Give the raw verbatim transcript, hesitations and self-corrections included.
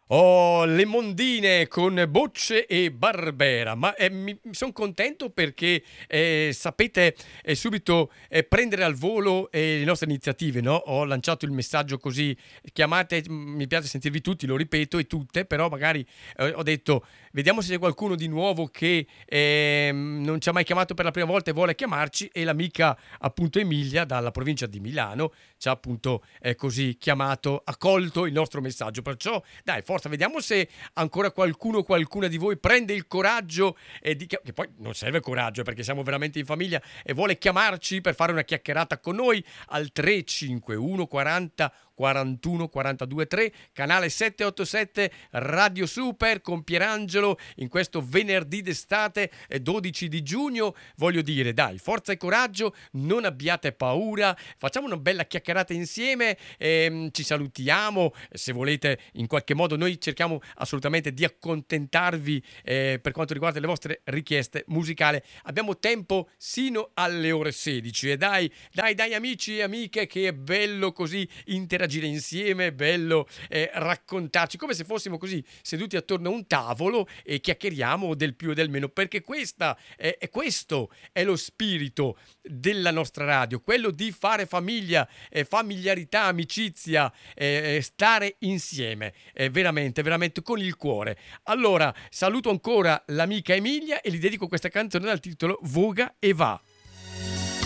Oh, le mondine con Bocce e Barbera, ma eh, mi sono contento perché eh, sapete eh, subito eh, prendere al volo eh, le nostre iniziative, no? Ho lanciato il messaggio così, chiamate, m- mi piace sentirvi tutti, lo ripeto, e tutte, però magari eh, ho detto, vediamo se c'è qualcuno di nuovo che ehm, non ci ha mai chiamato per la prima volta e vuole chiamarci, e l'amica appunto Emilia dalla provincia di Milano ci ha appunto eh, così chiamato, accolto il nostro messaggio, perciò dai, forza, vediamo se ancora qualcuno o qualcuna di voi prende il coraggio e di che poi non serve coraggio perché siamo veramente in famiglia e vuole chiamarci per fare una chiacchierata con noi al tre cinque uno quaranta quarantuno quarantadue tre, canale settecentoottantasette Radio Super con Pierangelo in questo venerdì d'estate eh, dodici di giugno. Voglio dire, dai, forza e coraggio, non abbiate paura, facciamo una bella chiacchierata insieme, ehm, ci salutiamo, se volete in qualche modo noi cerchiamo assolutamente di accontentarvi eh, per quanto riguarda le vostre richieste musicali. Abbiamo tempo sino alle ore sedici e dai, dai, dai amici e amiche, che è bello così interagire insieme, è bello eh, raccontarci come se fossimo così seduti attorno a un tavolo e chiacchieriamo del più e del meno, perché questa è, è questo è lo spirito della nostra radio, quello di fare famiglia, eh, familiarità, amicizia, eh, stare insieme, eh, veramente, veramente con il cuore. Allora, saluto ancora l'amica Emilia e gli dedico questa canzone dal titolo Voga e va.